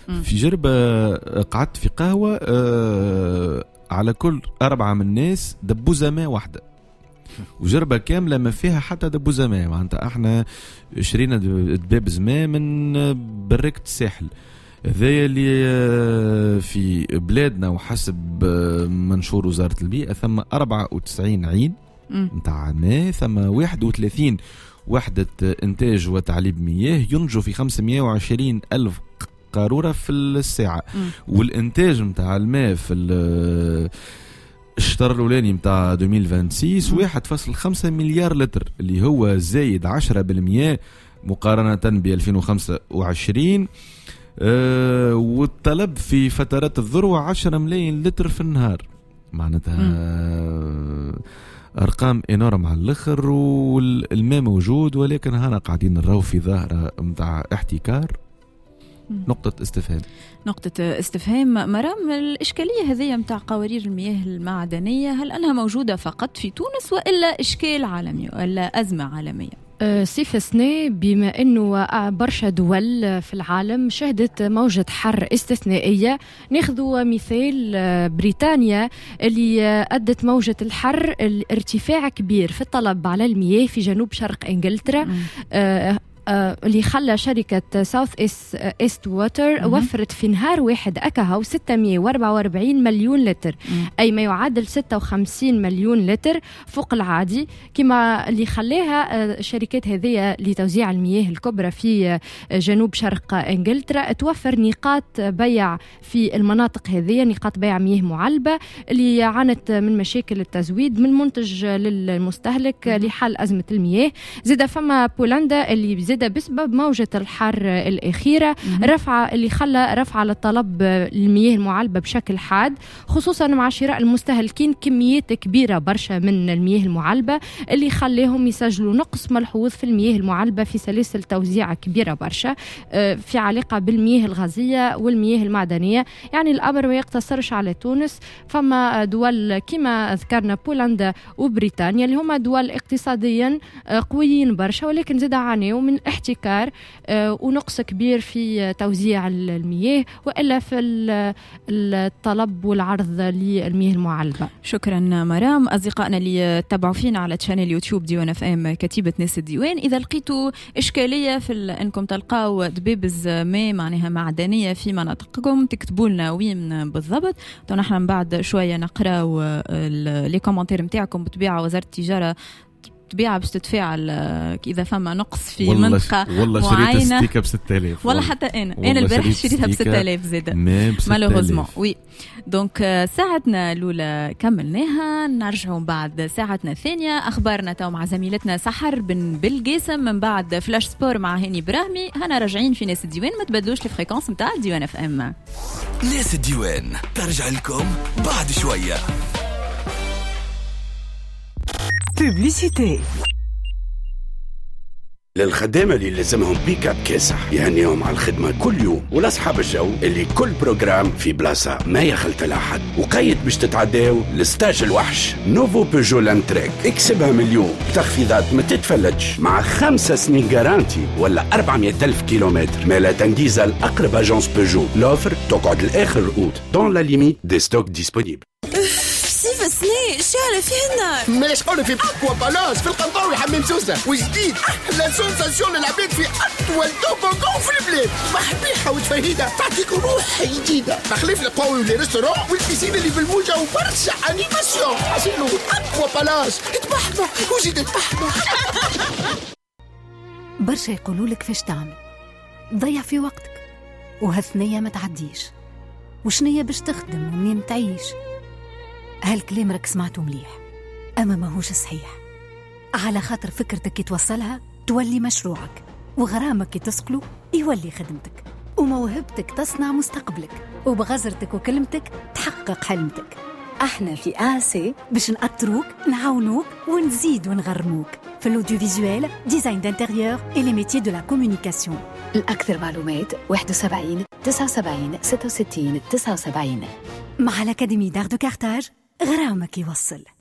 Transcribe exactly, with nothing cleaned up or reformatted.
في جربة قعدت في قهوة آه على كل أربعة من الناس دبوزة ماء واحدة، وجربة كاملة ما فيها حتى دبوزة ماء. معناتها احنا شرينا دباب زماء من بركة الساحل هذا اللي في بلادنا، وحسب منشور وزارة البيئة ثم أربعة وتسعين عين متاع ماء، ثم واحد وثلاثين وحدة إنتاج وتعليب مياه ينجو في خمسمائة وعشرين ألف قارورة في الساعة. م. والإنتاج متاع الماء في الشهر الأولاني متاع ألفين وستة وعشرين واحد فاصلة خمسة مليار لتر، اللي هو زايد عشرة بالمئة مقارنة ب ألفين وخمسة وعشرين. أه والطلب في فترات الذروة عشرة ملايين لتر في النهار. معناتها م. أرقام إنورم على الآخر، والماء موجود، ولكن هنا قاعدين نراو في ظاهرة متاع احتكار. نقطة استفهام نقطة استفهام. مرام، الإشكالية هذه متاع قوارير المياه المعدنية هل أنها موجودة فقط في تونس وإلا إشكال عالمي ولا أزمة عالمية؟ سيف سنة، بما أنه برشا دول في العالم شهدت موجة حر استثنائية. ناخذوا مثال بريطانيا اللي أدت موجة الحر الارتفاع كبير في الطلب على المياه في جنوب شرق إنجلترا، آه اللي خلى شركة ساوث إيست ووتر وفرت في نهار واحد أكاهو ستمائة وأربعة وأربعين مليون لتر، مم. أي ما يعادل ستة وخمسين مليون لتر فوق العادي، كما اللي خلاها الشركات هذه لتوزيع المياه الكبرى في جنوب شرق إنجلترا توفر نقاط بيع في المناطق هذه، نقاط بيع مياه معلبة اللي عانت من مشاكل التزويد من منتج للمستهلك لحل أزمة المياه. زيدا فما بولندا اللي بزيد بسبب موجة الحر الأخيرة رفع اللي خلى رفع للطلب المياه المعلبة بشكل حاد، خصوصا مع شراء المستهلكين كميات كبيرة برشا من المياه المعلبة اللي خليهم يسجلوا نقص ملحوظ في المياه المعلبة في سلاسل توزيع كبيرة برشا في علاقة بالمياه الغازية والمياه المعدنية. يعني الأمر ما يقتصرش على تونس، فما دول كما ذكرنا بولندا وبريطانيا اللي هما دول اقتصاديا قويين برشا، ولكن زاد عانيوا من احتكار ونقص كبير في توزيع المياه وإلا في الطلب والعرض للمياه المعلبة. شكرا مرام. أصدقائنا اللي تابعوا فينا على تشانل يوتيوب ديوان اف ام كتيبة ناس الديوان، إذا لقيتوا إشكالية في أنكم تلقاو دبابز ماء معناها معدنية في مناطقكم تكتبوا لنا وين بالضبط، ونحن من بعد شوية نقراو لي كومنتير متاعكم بطبيعة وزارة التجارة طبيعة باش تتفاعل إذا فما نقص في والله منطقة ش... والله معينة. والله شريت ستيكة بستة آلاف، والله حتى أنا أنا البارح شريتها بستة آلاف زادة مالوغوزمون. وي دونك ساعتنا الأولى كملناها، نرجعوا بعد ساعتنا الثانية أخبارنا تو مع زميلتنا سحر بن بالقاسم، من بعد فلاش سبور مع هاني براهمي. هنا راجعين في ناس الديوان، ما تبدلوش الفريكونس متاع الديوان اف ام. ناس الديوان ترجع لكم بعد شوية. بوبليسيتي. للخدامة اللي لازمهم بيك اب كاسح يهنيهم على الخدمة كل يوم، ولأصحاب الجو اللي كل بروجرام في بلاصة ما يخلط لأحد، وقيد باش تتعداو لستاج الوحش نوفو بيجو لانتريك. اكسبها مليون بتخفيضات ما تتفلتش مع خمسة سنين جارانتي ولا أربعمائة ألف كيلومتر، ما لا تنجيز الأقرب أجانس بيجو. لوفر تقعد الآخر أوت دون لا ليميت دي ستوك ديسبونيبل. سيف سني شعر فيهن ماش قولي في أقوى بلاص في القنطاوي حمام سوسة، وجديد أحلى سونساسيون للعباد في أطول توبوغون في البلاد، محبيحة وتفهيدة تعطيك روح جديدة، تخليف القوي والريستوران والبيسين اللي بالموجة وبرشا أنيماسيون. حسينو أقوى بلاص اتبحنا وزيد اتبحنا. برشا يقولولك فاش تعمل، ضيع في وقتك وهالثنية ما تعديش، وشنية باش تخدم ومنين تعيش. هالكلام راك سمعته مليح، أما ماهوش صحيح. على خاطر فكرتك كي توصلها تولي مشروعك، وغرامك كي تسقله يولي خدمتك، وموهبتك تصنع مستقبلك، وبغزرتك وكلمتك تحقق حلمتك. احنا في آسي باش نأطروك نعاونوك ونزيد ونغرموك في الاوديوفيزوال، ديزاين دانتيريور et les métiers de la communication. الأكثر معلومات واحد وسبعين تسعة وسبعين ستة وستين تسعة وسبعين. مع الأكاديمي دار دو كارتاج غرامك يوصل.